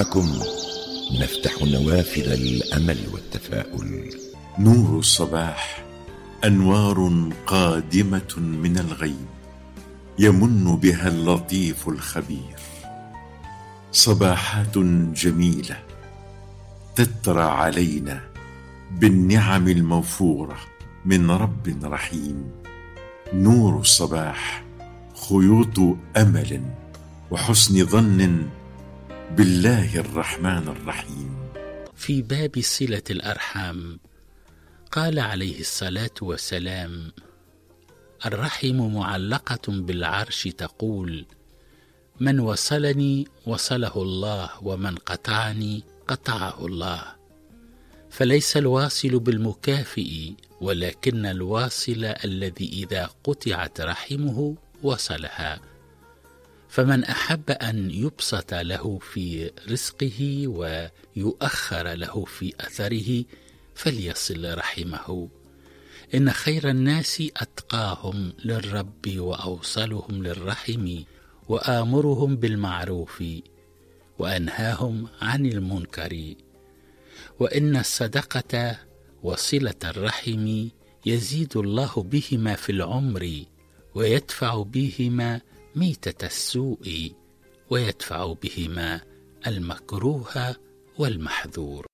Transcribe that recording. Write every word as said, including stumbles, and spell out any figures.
معكم نفتح نوافذ الأمل والتفاؤل. نور الصباح أنوار قادمة من الغيب يمن بها اللطيف الخبير، صباحات جميلة تترى علينا بالنعم الموفورة من رب رحيم. نور الصباح خيوط أمل وحسن ظن بالله الرحمن الرحيم. في باب صلة الأرحام قال عليه الصلاة والسلام: الرحم معلقة بالعرش تقول: من وصلني وصله الله، ومن قطعني قطعه الله. فليس الواصل بالمكافئ، ولكن الواصل الذي إذا قطعت رحمه وصلها. فمن أحب أن يبسط له في رزقه ويؤخر له في أثره فليصل رحمه. إن خير الناس أتقاهم للرب وأوصلهم للرحم، وآمرهم بالمعروف وأنهاهم عن المنكر. وإن الصدقة وصلة الرحم يزيد الله بهما في العمر، ويدفع بهما ميتة السوء، ويدفع بهما المكروه والمحذور.